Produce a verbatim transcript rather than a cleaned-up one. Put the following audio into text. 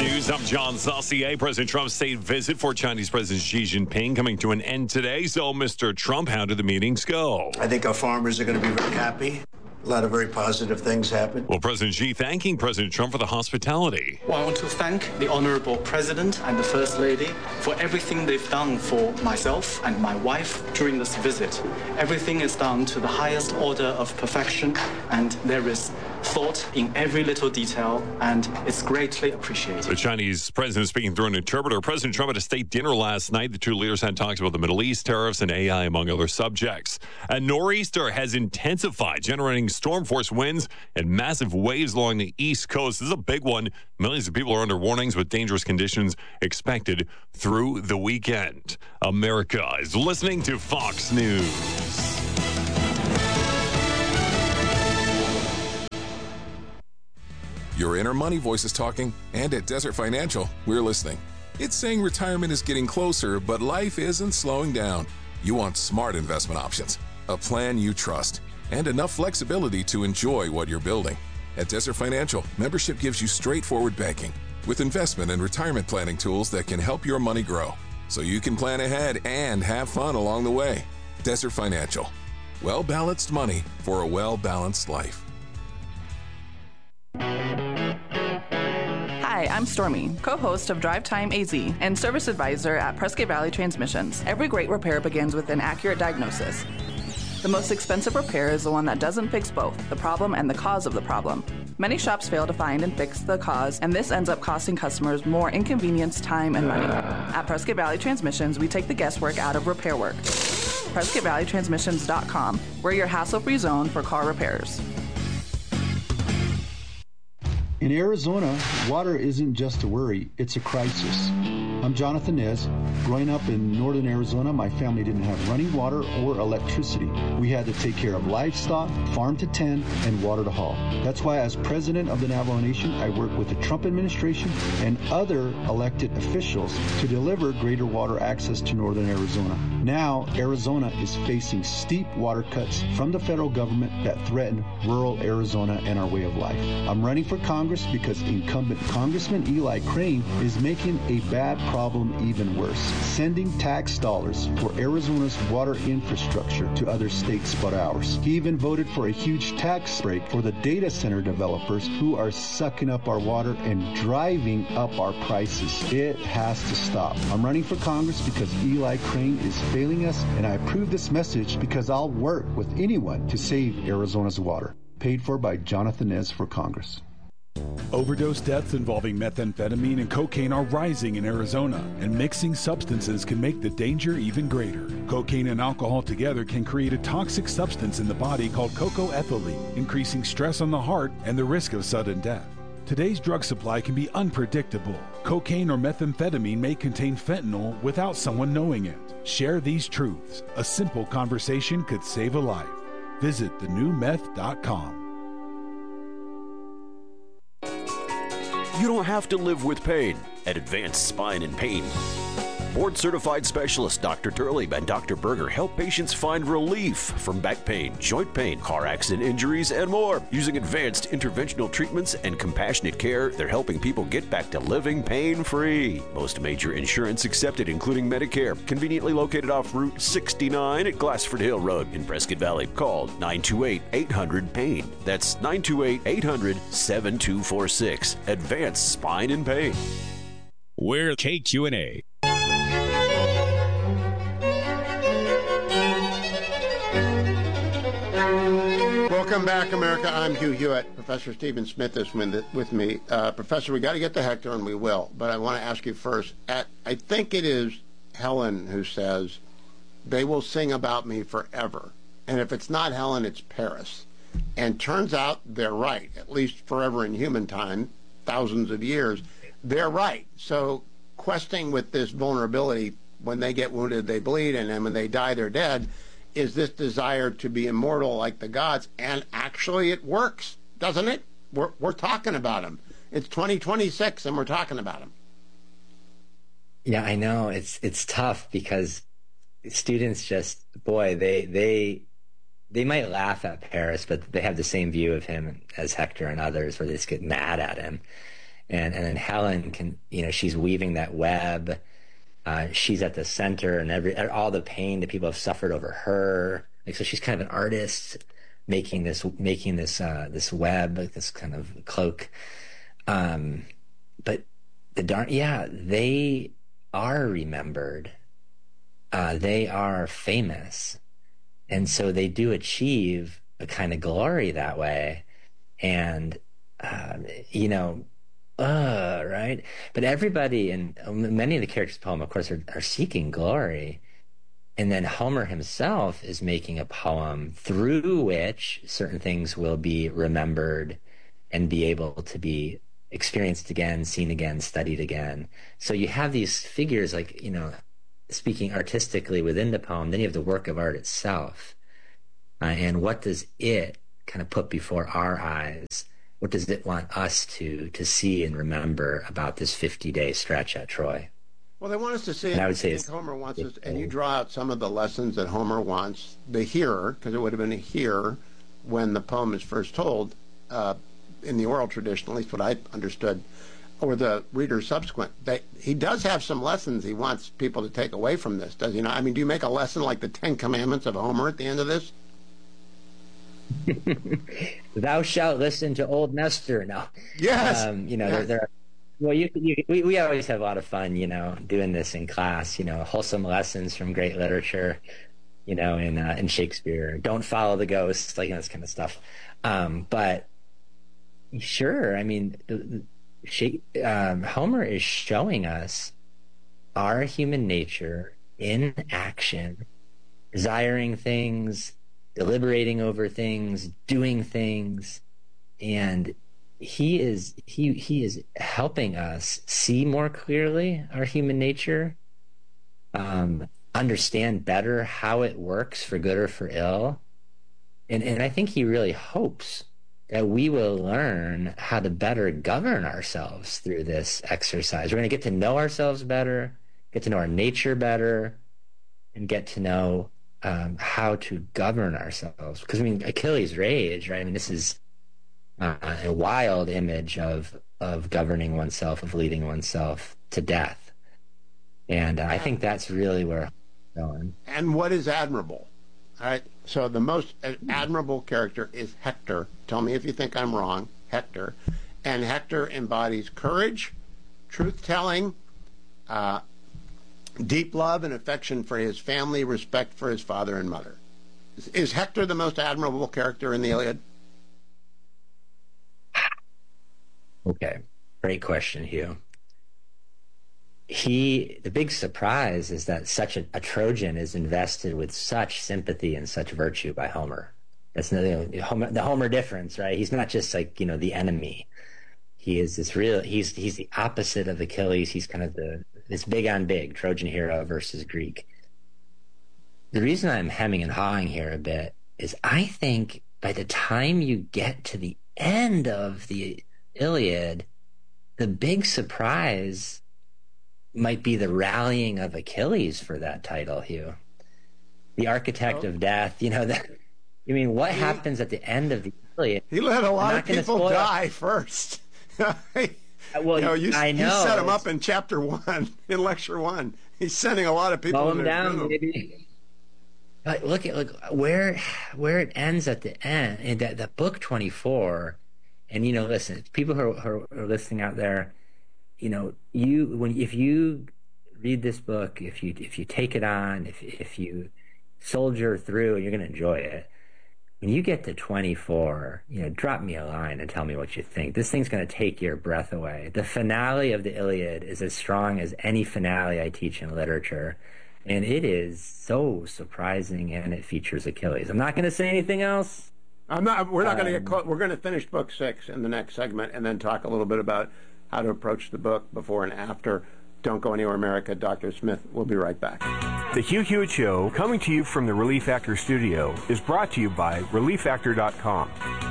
News, I'm John Saucier. President Trump's state visit for Chinese President Xi Jinping coming to an end today. So, Mister Trump, how did the meetings go? I think our farmers are going to be very happy. A lot of very positive things happen. Well, President Xi thanking President Trump for the hospitality. Well, I want to thank the Honorable President and the First Lady for everything they've done for myself and my wife during this visit. Everything is done to the highest order of perfection, and there is thought in every little detail, and it's greatly appreciated. The Chinese president speaking through an interpreter. President Trump at a state dinner last night. The two leaders had talks about the Middle East, tariffs, and A I, among other subjects. A nor'easter has intensified, generating storm force winds and massive waves along the East Coast. This is a big one. Millions of people are under warnings with dangerous conditions expected through the weekend. America is listening to Fox News. Your inner money voice is talking, and at Desert Financial, we're listening. It's saying retirement is getting closer, but life isn't slowing down. You want smart investment options, a plan you trust, and enough flexibility to enjoy what you're building. At Desert Financial, membership gives you straightforward banking with investment and retirement planning tools that can help your money grow, so you can plan ahead and have fun along the way. Desert Financial. Well-balanced money for a well-balanced life. Hi, I'm Stormy, co-host of Drive Time A Z and service advisor at Prescott Valley Transmissions. Every great repair begins with an accurate diagnosis. The most expensive repair is the one that doesn't fix both the problem and the cause of the problem. Many shops fail to find and fix the cause, and this ends up costing customers more inconvenience, time, and money. At Prescott Valley Transmissions, we take the guesswork out of repair work. Prescott Valley Transmissions dot com. We're your hassle-free zone for car repairs. In Arizona, water isn't just a worry, it's a crisis. I'm Jonathan Nez. Growing up in northern Arizona, my family didn't have running water or electricity. We had to take care of livestock, farm to tend, and water to haul. That's why as president of the Navajo Nation, I work with the Trump administration and other elected officials to deliver greater water access to northern Arizona. Now, Arizona is facing steep water cuts from the federal government that threaten rural Arizona and our way of life. I'm running for Congress because incumbent Congressman Eli Crane is making a bad problem even worse, sending tax dollars for Arizona's water infrastructure to other states but ours. He even voted for a huge tax break for the data center developers who are sucking up our water and driving up our prices. It has to stop. I'm running for Congress because Eli Crane is failing us, and I approve this message because I'll work with anyone to save Arizona's water. Paid for by Jonathan Nez for Congress. Overdose deaths involving methamphetamine and cocaine are rising in Arizona, and mixing substances can make the danger even greater. Cocaine and alcohol together can create a toxic substance in the body called cocoethylene, increasing stress on the heart and the risk of sudden death. Today's drug supply can be unpredictable. Cocaine or methamphetamine may contain fentanyl without someone knowing it. Share these truths. A simple conversation could save a life. Visit the new meth dot com. You don't have to live with pain at Advanced Spine and Pain. Board-certified specialists Doctor Turley and Doctor Berger help patients find relief from back pain, joint pain, car accident injuries, and more. Using advanced interventional treatments and compassionate care, they're helping people get back to living pain-free. Most major insurance accepted, including Medicare. Conveniently located off Route sixty-nine at Glassford Hill Road in Prescott Valley. Call nine two eight, eight hundred, PAIN. That's nine two eight, eight hundred, seven two four six. Advanced Spine and Pain. We're K Q and A. Welcome back, America. I'm Hugh Hewitt. Professor Stephen Smith is with me. Uh, Professor, we got to get to Hector, and we will. But I want to ask you first. At, I think it is Helen who says, they will sing about me forever. And if it's not Helen, it's Paris. And turns out they're right, at least forever in human time, thousands of years. They're right. So questing with this vulnerability, when they get wounded, they bleed, and then when they die, they're dead, is this desire to be immortal like the gods. And actually it works, doesn't it? We're, we're talking about them. It's twenty twenty-six and we're talking about them. Yeah, I know. It's it's tough because students just, boy, they they they might laugh at Paris, but they have the same view of him as Hector and others, where they just get mad at him. And, and then Helen can, you know, she's weaving that web. Uh, she's at the center, and every all the pain that people have suffered over her. Like, so she's kind of an artist making this making this uh, this web, like this kind of cloak. Um, but the darn yeah, they are remembered. Uh, they are famous, and so they do achieve a kind of glory that way. And uh, you know. Uh, right. But everybody and many of the characters in the poem, of course, are, are seeking glory. And then Homer himself is making a poem through which certain things will be remembered and be able to be experienced again, seen again, studied again. So you have these figures, like, you know, speaking artistically within the poem, then you have the work of art itself. Uh, and what does it kind of put before our eyes? What does it want us to to see and remember about this fifty-day stretch at Troy? Well, they want us to see it. And I would say I think Homer wants us, and you draw out some of the lessons that Homer wants the hearer, because it would have been a hearer when the poem is first told, uh, in the oral tradition, at least what I understood, or the reader subsequent. That he does have some lessons he wants people to take away from this, does he not? I mean, do you make a lesson like the Ten Commandments of Homer at the end of this? Thou shalt listen to old Nestor. No. Yes. Um, you know, yes. there, there are, well, you, you, we, we always have a lot of fun, you know, doing this in class, you know, wholesome lessons from great literature, you know, in, uh, in Shakespeare. Don't follow the ghosts, like, you know, this kind of stuff. Um, but sure, I mean, she, um, Homer is showing us our human nature in action, desiring things, deliberating over things, doing things, and he is he he is helping us see more clearly our human nature, um, understand better how it works for good or for ill, and and I think he really hopes that we will learn how to better govern ourselves through this exercise. We're going to get to know ourselves better, get to know our nature better, and get to know Um, how to govern ourselves. Because, I mean, Achilles' rage, right? I mean, this is uh, a wild image of of governing oneself, of leading oneself to death. And uh, I think that's really where I'm going. And what is admirable? All right. So the most admirable character is Hector. Tell me if you think I'm wrong. Hector. And Hector embodies courage, truth-telling, uh, deep love and affection for his family, respect for his father and mother. Is, is Hector the most admirable character in the Iliad? Okay, great question, Hugh. He, the big surprise is that such a, a Trojan is invested with such sympathy and such virtue by Homer. That's the, you know, Homer, the Homer difference, right? He's not just like, you know, the enemy. He is this real, he's he's the opposite of Achilles. He's kind of the, this big on big, Trojan hero versus Greek. The reason I'm hemming and hawing here a bit is I think by the time you get to the end of the Iliad, the big surprise might be the rallying of Achilles for that title, Hugh. The architect oh. of death, you know, that, I mean, what he, happens at the end of the Iliad? He let a lot of people die first. Well, you know, you, I know. You set him up in chapter one, in lecture one. He's sending a lot of people. Slow him down, maybe. But look at look where where it ends at the end, in that the book twenty-four. And you know, listen, people who are, who are listening out there, you know, you when if you read this book, if you if you take it on, if if you soldier through, you're going to enjoy it. When you get to twenty-four, you know, drop me a line and tell me what you think. This thing's going to take your breath away. The finale of the Iliad is as strong as any finale I teach in literature. And it is so surprising, and it features Achilles. I'm not going to say anything else. I'm not. We're not um, going to get caught. We're going to finish book six in the next segment and then talk a little bit about how to approach the book before and after. Don't go anywhere, America. Doctor Smith will be right back. The Hugh Hewitt Show, coming to you from the Relief Factor studio, is brought to you by relief factor dot com.